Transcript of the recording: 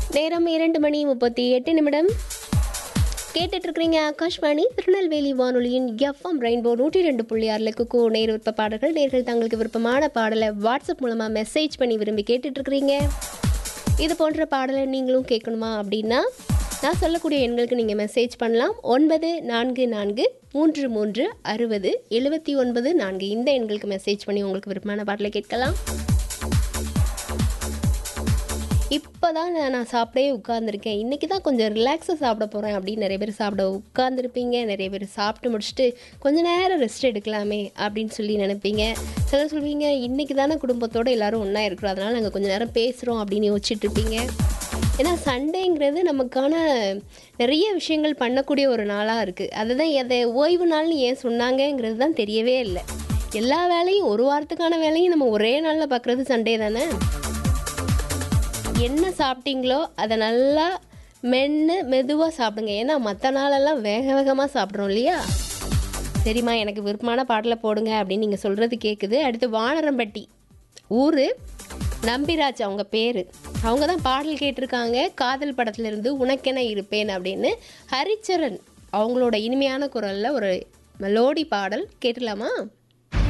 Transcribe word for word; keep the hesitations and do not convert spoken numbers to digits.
நேரம் இரண்டு மணி முப்பத்தி எட்டு நிமிடம். கேட்டுட்டு இருக்கிறீங்க ஆகாஷ்வாணி திருநெல்வேலி வானொலியின் எஃப்எம் ரெயின்போ நூற்றி ரெண்டு புள்ளி ஆறுல குக்கு நேர் விருப்ப பாடல்கள். நேர்கள் தங்களுக்கு விருப்பமான பாடலை வாட்ஸ்அப் மூலமாக மெசேஜ் பண்ணி விரும்பி கேட்டுட்டு இருக்கிறீங்க. இது போன்ற பாடலை நீங்களும் கேட்கணுமா அப்படின்னா நான் சொல்லக்கூடிய எண்களுக்கு நீங்கள் மெசேஜ் பண்ணலாம். ஒன்பது நான்கு நான்கு மூன்று மூன்று அறுபது எழுபத்தி ஒன்பது நான்கு இந்த எண்களுக்கு மெசேஜ் பண்ணி உங்களுக்கு விருப்பமான பாடலை கேட்கலாம். இப்போ தான் நான் சாப்பிடவே உட்காந்துருக்கேன், இன்றைக்கி தான் கொஞ்சம் ரிலாக்ஸாக சாப்பிட போகிறேன் அப்படின்னு நிறைய பேர் சாப்பிட உட்காந்துருப்பீங்க. நிறைய பேர் சாப்பிட்டு முடிச்சுட்டு கொஞ்சம் நேரம் ரெஸ்ட் எடுக்கலாமே அப்படின்னு சொல்லி நினைப்பீங்க. சிலர் சொல்வீங்க இன்றைக்கி தானே குடும்பத்தோடு எல்லோரும் ஒன்றா இருக்கிறோம், அதனால் நாங்கள் கொஞ்சம் நேரம் பேசுகிறோம் அப்படின்னு யோசிச்சுட்ருப்பீங்க. ஏன்னா சண்டேங்கிறது நமக்கான நிறைய விஷயங்கள் பண்ணக்கூடிய ஒரு நாளாக இருக்குது. அதுதான் எதை ஓய்வு நாள்னு ஏன் சொன்னாங்கங்கிறது தான் தெரியவே இல்லை. எல்லா வேலையும் ஒரு வாரத்துக்கான வேலையும் நம்ம ஒரே நாளில் பார்க்குறது சண்டே தானே. என்ன சாப்பிட்டீங்களோ அதை நல்லா மென்று மெதுவாக சாப்பிடுங்க. ஏன்னா மற்ற நாளெல்லாம் வேக வேகமாக சாப்பிட்றோம் இல்லையா. சரிம்மா எனக்கு விருப்பமான பாடலை போடுங்க அப்படின்னு நீங்கள் சொல்கிறது கேட்குது. அடுத்து வானரம்பட்டி ஊர் நம்பிராஜ் அவங்க பேர். அவங்க தான் பாடல் கேட்டிருக்காங்க காதல் படத்துலேருந்து உனக்கென இருப்பேன் அப்படின்னு. ஹரிச்சரன் அவங்களோட இனிமையான குரலில் ஒரு மெலோடி பாடல் கேட்டுடலாமா?